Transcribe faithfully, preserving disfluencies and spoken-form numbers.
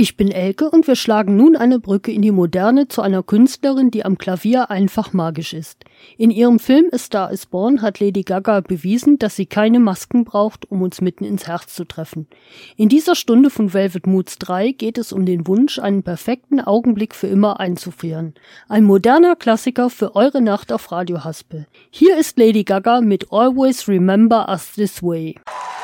Ich bin Elke und wir schlagen nun eine Brücke in die Moderne zu einer Künstlerin, die am Klavier einfach magisch ist. In ihrem Film A Star is Born hat Lady Gaga bewiesen, dass sie keine Masken braucht, um uns mitten ins Herz zu treffen. In dieser Stunde von Velvet Moods drei geht es um den Wunsch, einen perfekten Augenblick für immer einzufrieren. Ein moderner Klassiker für eure Nacht auf Radio Haspel. Hier ist Lady Gaga mit Always Remember Us This Way.